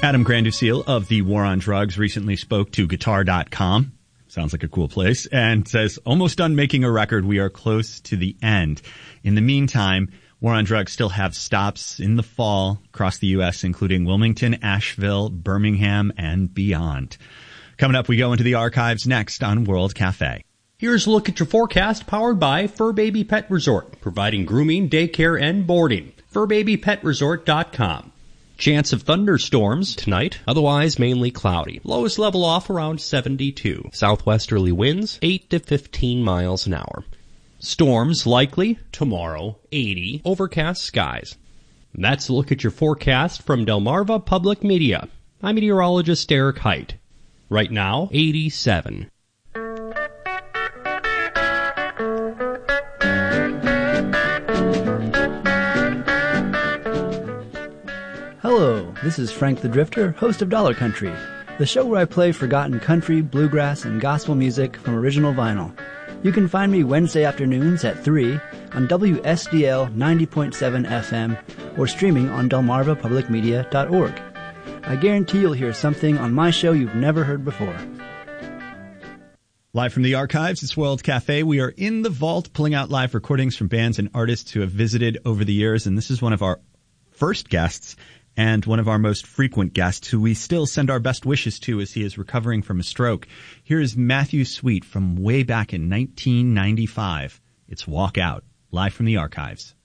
Adam Granduciel of the War on Drugs recently spoke to Guitar.com. Sounds like a cool place. And says, almost done making a record. We are close to the end. In the meantime, War on Drugs still have stops in the fall across the U.S., including Wilmington, Asheville, Birmingham, and beyond. Coming up, we go into the archives next on World Cafe. Here's a look at your forecast powered by Fur Baby Pet Resort, providing grooming, daycare, and boarding. FurBabyPetResort.com. Chance of thunderstorms tonight, otherwise mainly cloudy. Lows level off around 72. Southwesterly winds 8 to 15 miles an hour. Storms likely tomorrow, 80. Overcast skies. That's a look at your forecast from Delmarva Public Media. I'm meteorologist Eric Height. Right now, 87. Hello, this is Frank the Drifter, host of Dollar Country, the show where I play forgotten country, bluegrass, and gospel music from original vinyl. You can find me Wednesday afternoons at 3 on WSDL 90.7 FM or streaming on delmarvapublicmedia.org. I guarantee you'll hear something on my show you've never heard before. Live from the archives, it's World Cafe. We are in the vault pulling out live recordings from bands and artists who have visited over the years, and this is one of our first guests and one of our most frequent guests who we still send our best wishes to as he is recovering from a stroke. Here is Matthew Sweet from way back in 1995. It's Walk Out, live from the archives.